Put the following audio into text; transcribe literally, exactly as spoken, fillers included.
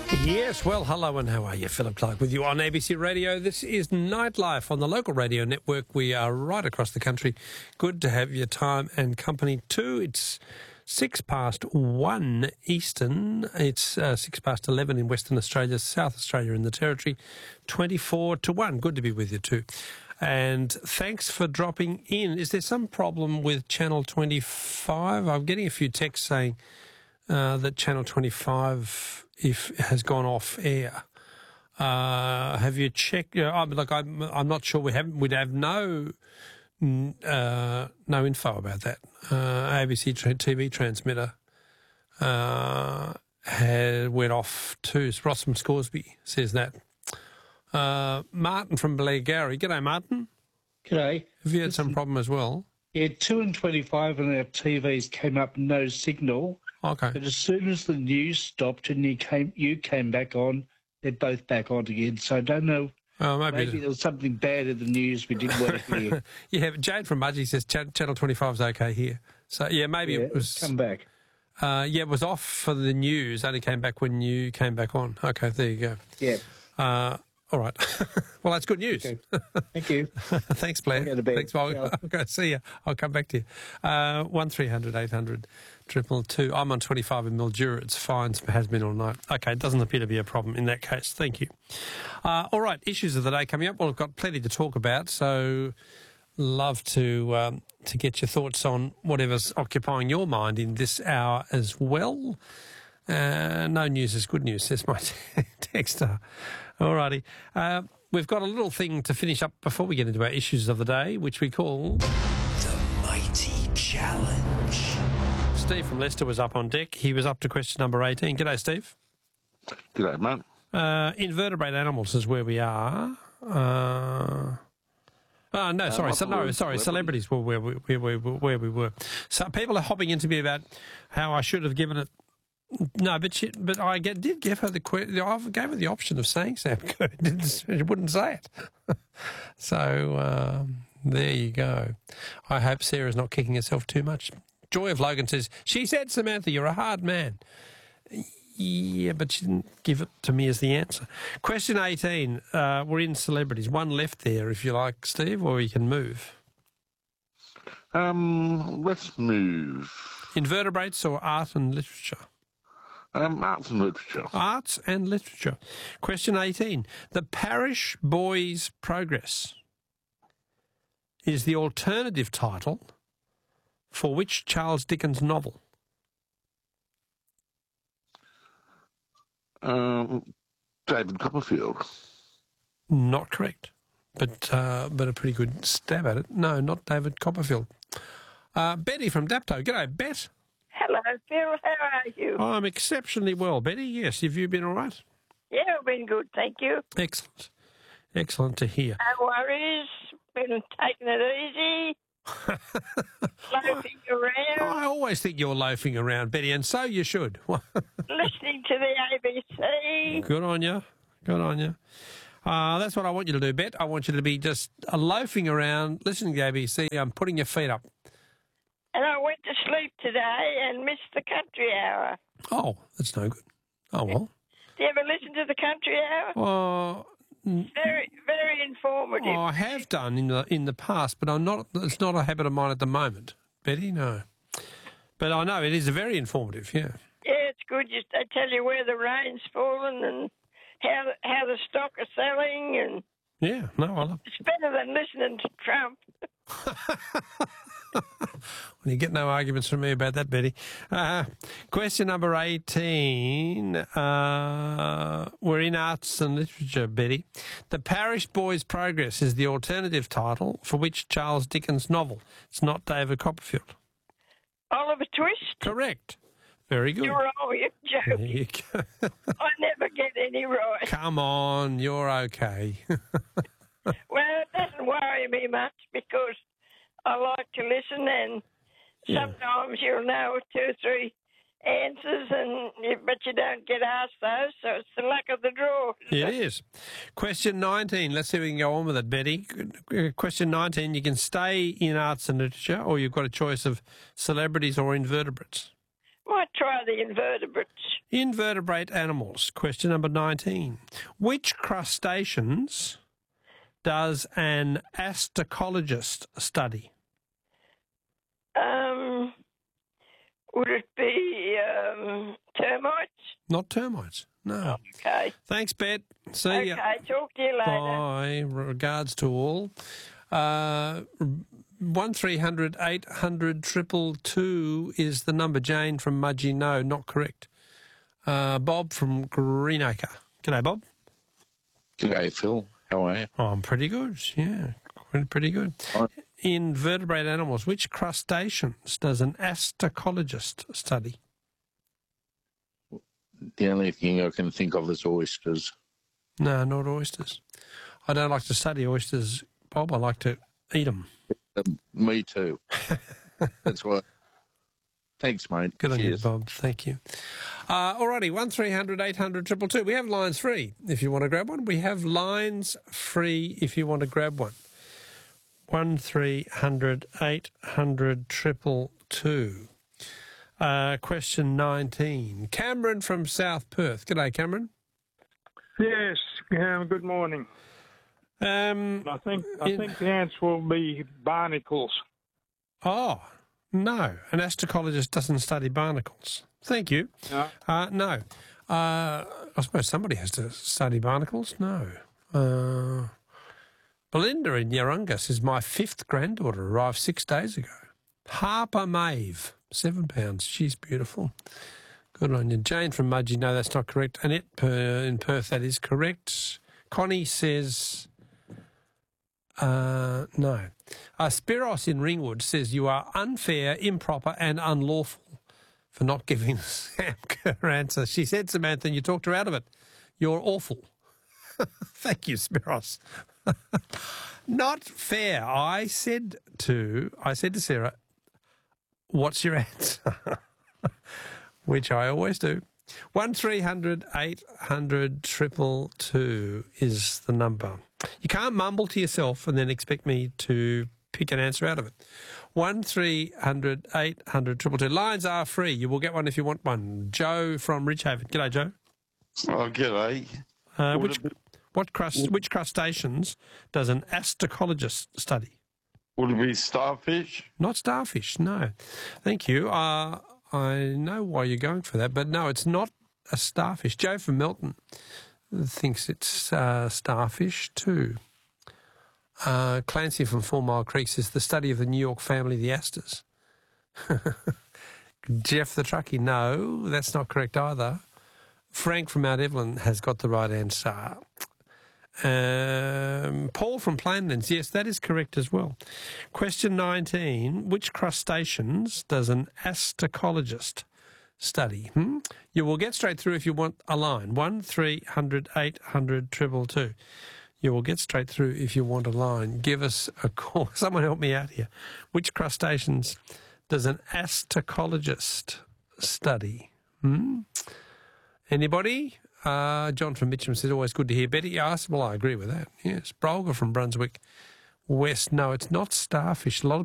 Yes, well, hello and how are you? Philip Clark with you on A B C Radio. This is Nightlife on the local radio network. We are right across the country. Good to have your time and company too. It's six past one Eastern. It's uh, six past eleven in Western Australia, South Australia in the Territory. twenty-four to one. Good to be with you too. And thanks for dropping in. Is there some problem with Channel twenty-five? I'm getting a few texts saying uh, that Channel twenty-five if has gone off air. Uh, have you checked? Uh, I'm like I'm. I'm not sure. We haven't. We'd have no uh, no info about that. Uh, A B C T V transmitter uh, had went off too. Ross from Scoresby says that. Uh, Martin from Blairgowrie. G'day, Martin. G'day. Have you had Listen, some problem as well? Yeah, two and twenty-five on our T Vs came up no signal. Okay. But as soon as the news stopped and you came, you came back on, they're both back on again. So I don't know. Oh, maybe, maybe there was something bad in the news we didn't want to hear. Yeah, Jade from Mudgee says Ch- Channel twenty-five is okay here. So yeah, maybe Yeah, it was come back. Uh, yeah, it was off for the news. Only came back when you came back on. Okay, there you go. Yeah. Uh, all right. Well, that's good news. Okay. Thank you. Thanks, Blair. I'll go to bed. Thanks, Bob. Yeah. I'll go see you. I'll come back to you. Uh, one three hundred eight hundred triple two. I'm on twenty-five in Mildura. It's fine. Has been all night. Okay, it doesn't appear to be a problem in that case. Thank you. Uh, all right, issues of the day coming up. Well, we've got plenty to talk about, so love to um, to get your thoughts on whatever's occupying your mind in this hour as well. Uh, no news is good news, says my texter. All righty. Uh, we've got a little thing to finish up before we get into our issues of the day, which we call The Mighty Challenge. Steve from Leicester was up on deck. He was up to question number eighteen. G'day, Steve. G'day, mate. Uh, invertebrate animals is where we are. Uh, oh, no, sorry. So, no, sorry. Celebrities were where we, where, we, where we were. So people are hopping into me about how I should have given it. No, but she, but I get, did give her the que- I gave her the option of saying Sam Kerr. She wouldn't say it. So um, there you go. I hope Sarah's not kicking herself too much. Joy of Logan says, she said, Samantha, you're a hard man. Yeah, but she didn't give it to me as the answer. Question eighteen. Uh, we're in celebrities. One left there, if you like, Steve, or you can move. Um, let's move. Invertebrates or art and literature? Um, arts and literature. Arts and literature. Question eighteen. The Parish Boys' Progress is the alternative title for which Charles Dickens novel? Um, David Copperfield. Not correct, but uh, but a pretty good stab at it. No, not David Copperfield. Uh, Betty from Dapto. G'day, Bet. Hello, Phil. How are you? I'm exceptionally well, Betty. Yes, have you been all right? Yeah, I've been good, thank you. Excellent. Excellent to hear. No worries. Been taking it easy. Loafing around. I always think you're loafing around, Betty, and so you should. Listening to the A B C. Good on you. Good on you. Uh, that's what I want you to do, Bet. I want you to be just uh, loafing around, listening to the A B C, and um, putting your feet up. And I went to sleep today and missed the country hour. Oh, that's no good. Oh, well. Do you ever listen to the country hour? Well, Very, very informative. oh, I have done in the in the past, but I'm not. It's not a habit of mine at the moment, Betty. No, but I know it is very informative. Yeah. Yeah, it's good. You, they tell you where the rain's fallen and how how the stock are selling, and Yeah. No, I love. it's better than listening to Trump. Well, you get no arguments from me about that, Betty. Uh, question number eighteen. Uh, we're in arts and literature, Betty. The Parish Boys' Progress is the alternative title for which Charles Dickens novel? It's not David Copperfield. Oliver Twist. Correct. Very good. You're all you're There joking. you go. I never get any right. Come on, you're okay. Well, it doesn't worry me much because I like to listen, and Yeah. sometimes you'll know two or three answers, and you, but you don't get asked those, so it's the luck of the draw. It is. Question nineteen. Let's see if we can go on with it, Betty. Question nineteen. You can stay in arts and literature, or you've got a choice of celebrities or invertebrates. Might try the invertebrates. Invertebrate animals. Question number nineteen. Which crustaceans does an astacologist study? Um, would it be um, termites? Not termites. No. Okay. Thanks, Bet. See Okay, ya. talk to you later. Bye. Regards to all. Uh, one three hundred eight hundred triple two is the number. Jane from Mudgee. No, not correct. Uh, Bob from Greenacre. G'day, Bob. G'day, Phil. How are you? Oh, I'm pretty good. Yeah, pretty, pretty good. Right. Invertebrate animals. Which crustaceans does an astacologist study? The only thing I can think of is oysters. No, not oysters. I don't like to study oysters, Bob. I like to eat them. Um, me too. That's why. Thanks, mate. Good on you, Cheers. Bob. Thank you. Uh, alrighty, one three hundred eight hundred two two. We have lines free if you want to grab one. We have lines free if you want to grab one. one three hundred eight hundred two two. Uh, question nineteen. Cameron from South Perth. G'day, Cameron. Yes, um, good morning. Um, I think I in- think the answer will be barnacles. oh, no. An astacologist doesn't study barnacles. Thank you. No? Uh, no. Uh, I suppose somebody has to study barnacles. No. Uh, Belinda in Yarrunga says, my fifth granddaughter arrived six days ago. Harper Maeve, seven pounds. She's beautiful. Good on you. Jane from Mudgee, no, that's not correct. Annette per, in Perth, that is correct. Connie says, uh, no. Uh, Spiros in Ringwood says, you are unfair, improper and unlawful for not giving Sam her answer. She said, Samantha, and you talked her out of it. You're awful. Thank you, Spiros. Not fair. I said to, I said to Sarah, what's your answer? Which I always do. One three hundred eight hundred triple two is the number. You can't mumble to yourself and then expect me to pick an answer out of it. One three hundred eight hundred triple two. Lines are free. You will get one if you want one. Joe from Ridgehaven. G'day, Joe. Oh, g'day. Uh, Would which it be- what crust, which crustaceans does an astacologist study? Would it be starfish? Not starfish, no. Thank you. Uh, I know why you're going for that, but no, it's not a starfish. Joe from Melton thinks it's uh, starfish too. Uh, Clancy from Four Mile Creek says the study of the New York family, the Astors. Jeff the Truckie, no, that's not correct either. Frank from Mount Evelyn has got the right answer. Um, Paul from Plainlands, yes, that is correct as well. Question nineteen, which crustaceans does an astacologist study? Hmm? You will get straight through if you want a line. one three hundred eight hundred two two. You will get straight through if you want a line. Give us a call. Someone help me out here. Which crustaceans does an astacologist study? Hmm? Anybody? Uh, John from Mitcham says, always good to hear Betty. Yes, well, I agree with that. Yes. Brolga from Brunswick West. No, it's not starfish. A lot of